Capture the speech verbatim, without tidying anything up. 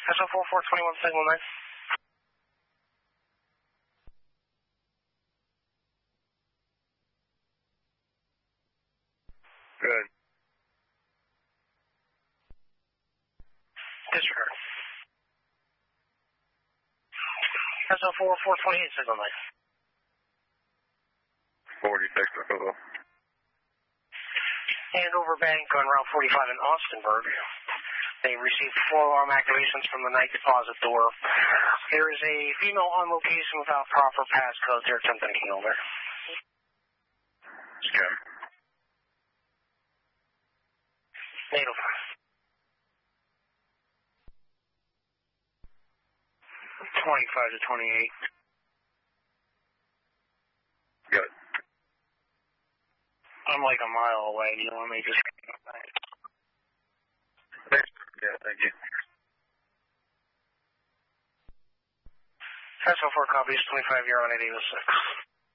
S O four four twenty-one signal nine. Good. Disregard. S O four four twenty-eight signal nine. forty-six, hello. And over bank on Route forty-five in Austinburg. They received four alarm activations from the night deposit door. There is a female on location without proper passcode. They're attempting to kill her. Scan. eight oh five. twenty-five to twenty-eight. Good. I'm like a mile away. Do you want me to just... Thanks. Yeah, thank you. S O four copies, twenty-five, you're on eight eight oh six.